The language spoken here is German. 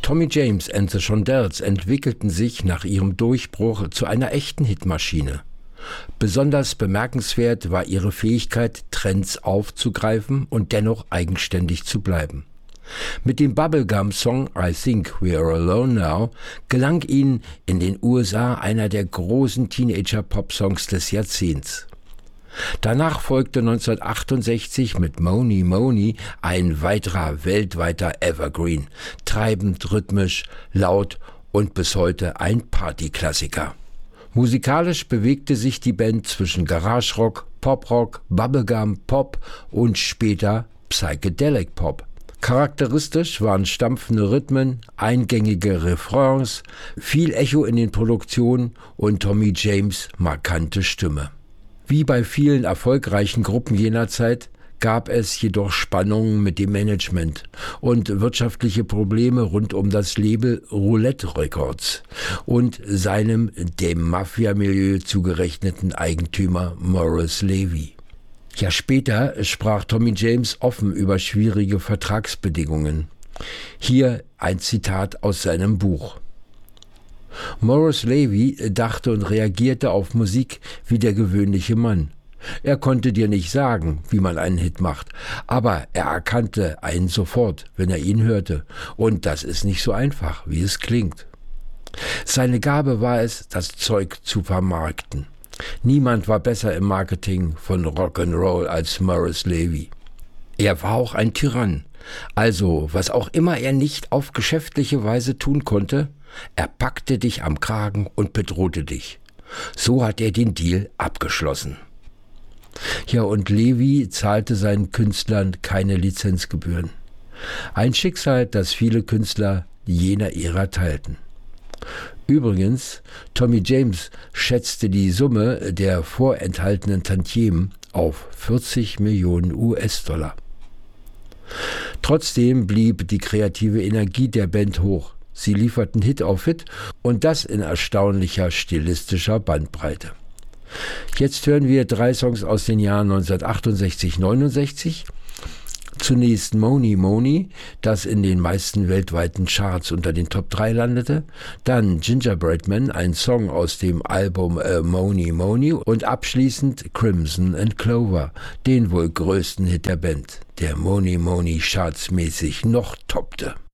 Tommy James and the Shondells entwickelten sich nach ihrem Durchbruch zu einer echten Hitmaschine. Besonders bemerkenswert war ihre Fähigkeit, Trends aufzugreifen und dennoch eigenständig zu bleiben. Mit dem Bubblegum-Song I Think We're Alone Now gelang ihnen in den USA einer der großen Teenager-Pop-Songs des Jahrzehnts. Danach folgte 1968 mit Money Money ein weiterer weltweiter Evergreen, treibend, rhythmisch, laut und bis heute ein Partyklassiker. Musikalisch bewegte sich die Band zwischen Garagerock, Poprock, Bubblegum, Pop und später Psychedelic Pop. Charakteristisch waren stampfende Rhythmen, eingängige Refrains, viel Echo in den Produktionen und Tommy James' markante Stimme. Wie bei vielen erfolgreichen Gruppen jener Zeit gab es jedoch Spannungen mit dem Management und wirtschaftliche Probleme rund um das Label Roulette Records und seinem dem Mafia-Milieu zugerechneten Eigentümer Morris Levy. Jahr später sprach Tommy James offen über schwierige Vertragsbedingungen. Hier ein Zitat aus seinem Buch. Morris Levy dachte und reagierte auf Musik wie der gewöhnliche Mann. Er konnte dir nicht sagen, wie man einen Hit macht, aber er erkannte einen sofort, wenn er ihn hörte. Und das ist nicht so einfach, wie es klingt. Seine Gabe war es, das Zeug zu vermarkten. Niemand war besser im Marketing von Rock'n'Roll als Morris Levy. Er war auch ein Tyrann. Also, was auch immer er nicht auf geschäftliche Weise tun konnte, er packte dich am Kragen und bedrohte dich. So hat er den Deal abgeschlossen. Ja, und Levy zahlte seinen Künstlern keine Lizenzgebühren. Ein Schicksal, das viele Künstler jener Ära teilten. Übrigens, Tommy James schätzte die Summe der vorenthaltenen Tantiemen auf 40 Millionen US-Dollar. Trotzdem blieb die kreative Energie der Band hoch. Sie lieferten Hit auf Hit und das in erstaunlicher stilistischer Bandbreite. Jetzt hören wir 3 Songs aus den Jahren 1968-69. Zunächst Money Money, das in den meisten weltweiten Charts unter den Top 3 landete. Dann Gingerbread Man, ein Song aus dem Album Money Money. Und abschließend Crimson and Clover, den wohl größten Hit der Band, der Money Money chartsmäßig noch toppte.